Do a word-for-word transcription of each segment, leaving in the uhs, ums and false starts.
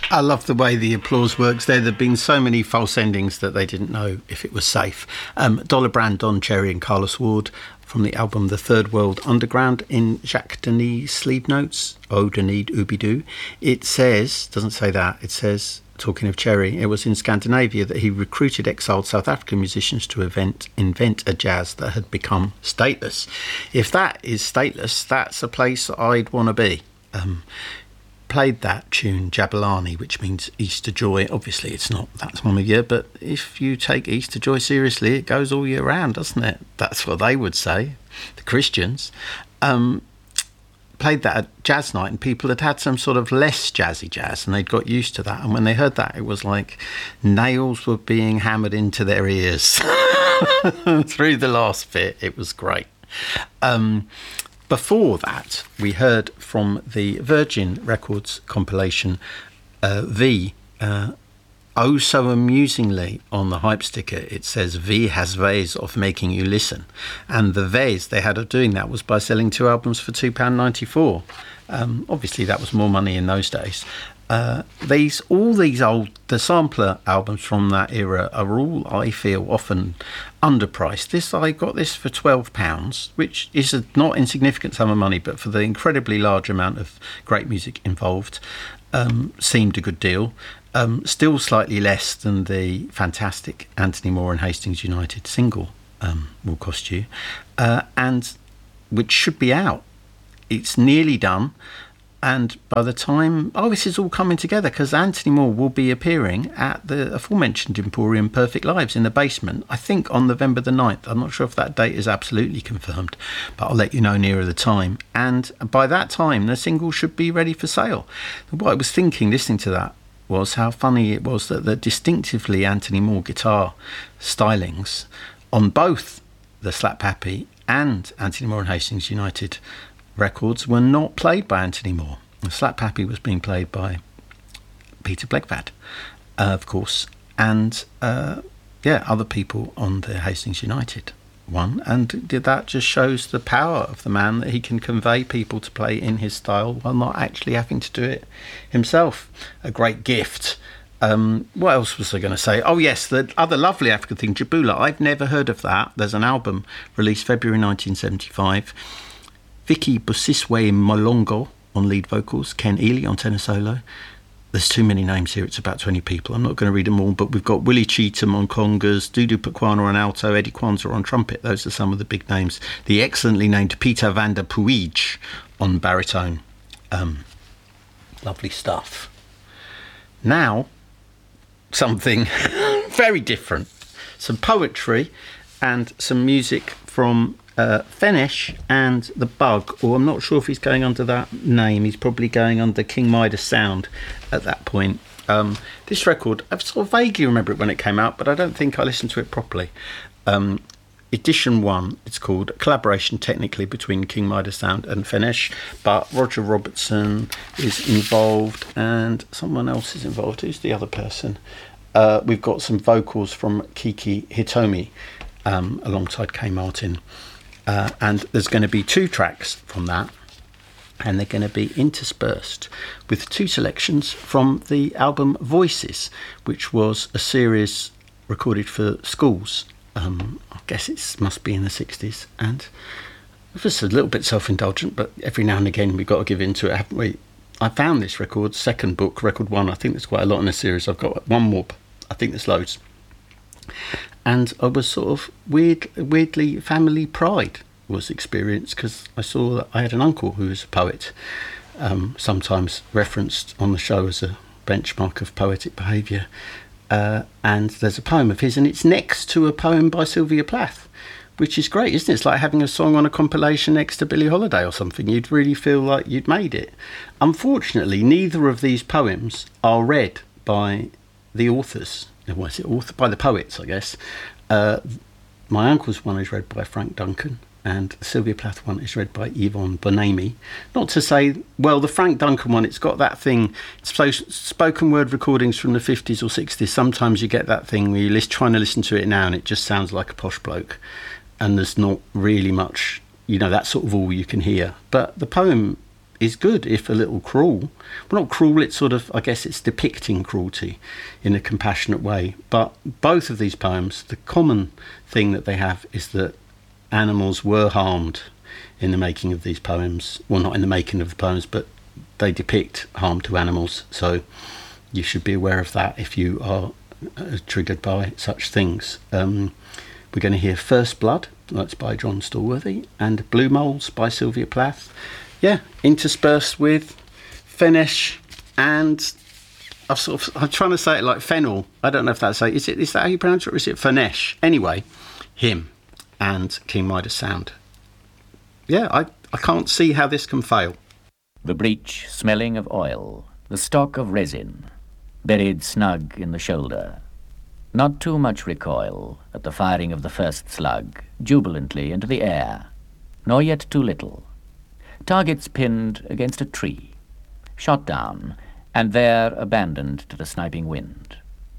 I love the way the applause works there. There have been so many false endings that they didn't know if it was safe. Um, Dollar Brand, Don Cherry and Carlos Ward from the album The Third World Underground in Jacques Denis sleeve notes, Oh Denis Oobidoo. It says, doesn't say that, it says, talking of Cherry, it was in Scandinavia that he recruited exiled South African musicians to event, invent a jazz that had become stateless. If that is stateless, that's a place I'd want to be. Um, played that tune Jabulani, which means Easter Joy. Obviously it's not that time of year, but if you take Easter Joy seriously, it goes all year round, doesn't it? That's what they would say, the Christians. Um, played that at jazz night, and people had had some sort of less jazzy jazz, and they'd got used to that, and when they heard that, it was like nails were being hammered into their ears through the last bit. It was great. Um, Before that, we heard from the Virgin Records compilation uh, V. Uh, oh, so amusingly, on the hype sticker, it says V has ways of making you listen. And the ways they had of doing that was by selling two albums for two pounds ninety-four. Um, obviously, that was more money in those days. Uh, these all these old the sampler albums from that era are all, I feel, often underpriced. This I got this for twelve pounds, which is a not insignificant sum of money, but for the incredibly large amount of great music involved, um, seemed a good deal. Um, still slightly less than the fantastic Anthony Moore and Hastings United single um, will cost you, uh, and which should be out. It's nearly done. And by the time, oh, this is all coming together, because Anthony Moore will be appearing at the aforementioned Emporium Perfect Lives in the basement, I think on November the ninth. I'm not sure if that date is absolutely confirmed, but I'll let you know nearer the time. And by that time, the single should be ready for sale. What I was thinking, listening to that, was how funny it was that the distinctively Anthony Moore guitar stylings on both the Slap Happy and Anthony Moore and Hastings United records were not played by Anthony Moore. The Slap Happy was being played by Peter Blegvad, uh, of course, and uh, yeah, other people on the Hastings United one. And that just shows the power of the man, that he can convey people to play in his style while not actually having to do it himself. A great gift. Um, what else was I going to say? Oh yes, the other lovely African thing, Jabula. I've never heard of that. There's an album released February nineteen seventy-five. Vicky Busiswe Molongo on lead vocals, Ken Ely on tenor solo. There's too many names here, it's about twenty people. I'm not going to read them all, but we've got Willie Cheatham on congas, Dudu Pukwana on alto, Eddie Kwanzaa on trumpet. Those are some of the big names. The excellently named Peter van der Puij on baritone. Um, lovely stuff. Now, something very different. Some poetry and some music from Uh, Fenish and The Bug, or I'm not sure if he's going under that name. He's probably going under King Midas Sound at that point. Um, this record, I sort of vaguely remember it when it came out, but I don't think I listened to it properly. Um, edition one, it's called, a collaboration technically between King Midas Sound and Fenish, but Roger Robertson is involved and someone else is involved. Who's the other person? Uh, we've got some vocals from Kiki Hitomi um, alongside Kay Martin. Uh, and there's going to be two tracks from that, and they're going to be interspersed with two selections from the album Voices, which was a series recorded for schools. Um, I guess it must be in the sixties, and it was a little bit self-indulgent, but every now and again we've got to give in to it, haven't we? I found this record, second book, record one. I think there's quite a lot in the series. I've got one more, I think there's loads. And I was sort of weird, weirdly, family pride was experienced, because I saw that I had an uncle who was a poet, um, sometimes referenced on the show as a benchmark of poetic behaviour. Uh, and there's a poem of his, and it's next to a poem by Sylvia Plath, which is great, isn't it? It's like having a song on a compilation next to Billie Holiday or something. You'd really feel like you'd made it. Unfortunately, neither of these poems are read by the authors. What is it? Author by the poets, I guess. Uh, my uncle's one is read by Frank Duncan, and the Sylvia Plath one is read by Yvonne Bonamy. Not to say, well, the Frank Duncan one, it's got that thing, it's so, spoken word recordings from the fifties or sixties. Sometimes you get that thing where you're list, trying to listen to it now and it just sounds like a posh bloke, and there's not really much, you know, that's sort of all you can hear. But the poem is good, if a little cruel. Well, not cruel, it's sort of, I guess it's depicting cruelty in a compassionate way. But both of these poems, the common thing that they have is that animals were harmed in the making of these poems. Well, not in the making of the poems, but they depict harm to animals. So you should be aware of that if you are uh, triggered by such things. Um, we're going to hear First Blood, that's by John Stallworthy, and Blue Moles by Sylvia Plath. Yeah, interspersed with Fennesh and I've sort of, I'm trying to say it like Fennel. I don't know if that's, is it, is that how you pronounce it, or is it Fennesh? Anyway, him and King Midas Sound. Yeah, I, I can't see how this can fail. The breech smelling of oil, the stock of resin, buried snug in the shoulder. Not too much recoil at the firing of the first slug, jubilantly into the air, nor yet too little. Targets pinned against a tree, shot down, and there abandoned to the sniping wind.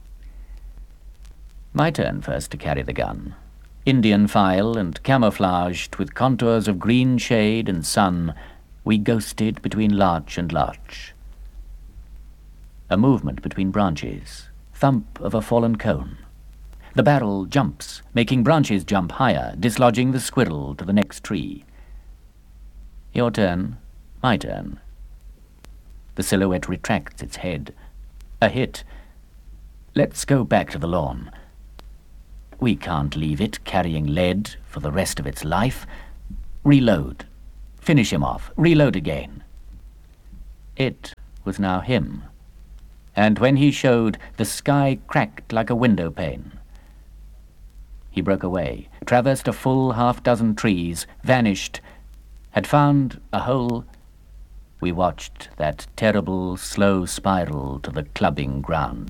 My turn first to carry the gun. Indian file and camouflaged with contours of green shade and sun, we ghosted between larch and larch. A movement between branches, thump of a fallen cone. The barrel jumps, making branches jump higher, dislodging the squirrel to the next tree. Your turn, my turn. The silhouette retracts its head. A hit. Let's go back to the lawn. We can't leave it carrying lead for the rest of its life. Reload. Finish him off. Reload again. It was now him. And when he showed, the sky cracked like a window pane. He broke away, traversed a full half-dozen trees, vanished, had found a hole. We watched that terrible, slow spiral to the clubbing ground.